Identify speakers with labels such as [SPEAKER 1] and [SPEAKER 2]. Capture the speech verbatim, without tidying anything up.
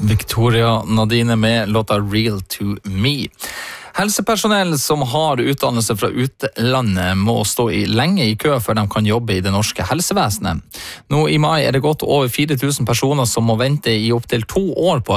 [SPEAKER 1] Victoria Nadine med låta Real to Me. Helsepersonell som har utdannelse fra utlandet må stå i lenge i kø før de kan jobbe i det norske helsevesenet. Nå i mai er det gått over fire tusen personer som må vente i opp til to år på